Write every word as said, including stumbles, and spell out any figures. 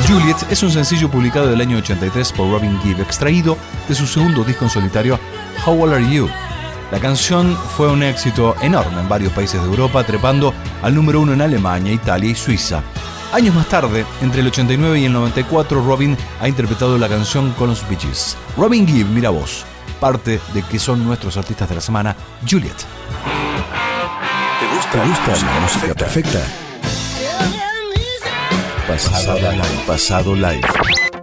Juliet es un sencillo publicado del año ochenta y tres por Robin Gibb, extraído de su segundo disco en solitario, How Old Are You? La canción fue un éxito enorme en varios países de Europa, trepando al número uno en Alemania, Italia y Suiza. Años más tarde, entre el ochenta y nueve y el noventa y cuatro, Robin ha interpretado la canción con los Bee Gees. Robin Gibb, mira vos, parte de que son nuestros artistas de la semana, Juliet. ¿Te gusta, ¿Te gusta la música perfecta? Pasado live. Pasado live.